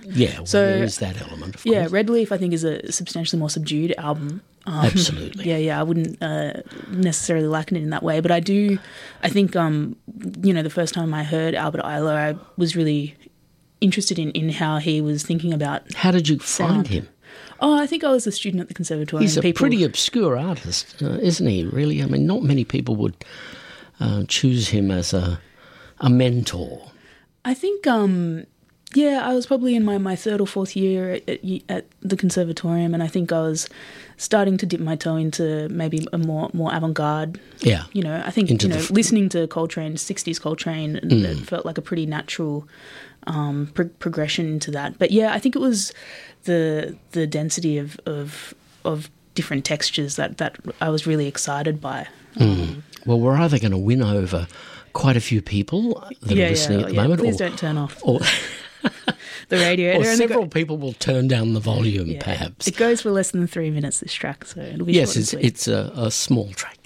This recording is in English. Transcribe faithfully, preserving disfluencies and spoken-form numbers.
Yeah, well, So, there is that element, of course. Yeah, Red Leaf I think is a substantially more subdued album. Um, Absolutely. Yeah, yeah, I wouldn't uh, necessarily liken it in that way, but I do, I think, um, you know, the first time I heard Albert Ayler, I was really interested in, in how he was thinking about How did you find sound. him? Oh, I think I was a student at the conservatorium. He's a People, pretty obscure artist, uh, isn't he, really? I mean, not many people would uh, choose him as a, a mentor. I think, um, yeah, I was probably in my, my third or fourth year at, at, at the conservatorium, and I think I was starting to dip my toe into maybe a more more avant-garde. Yeah. You know, I think, Into you know, the f- listening to Coltrane, sixties Coltrane, Mm. it felt like a pretty natural um, pro- progression into that. But yeah, I think it was the the density of of, of different textures that, that I was really excited by. Mm. Well, we're either going to win over quite a few people that yeah, are listening yeah, at the yeah. moment, Please or, don't turn off or, the radio. or It only several go- people will turn down the volume, yeah, perhaps. It goes for less than three minutes, this track, so it'll be Yes, short and it's, sweet. it's a, a small track.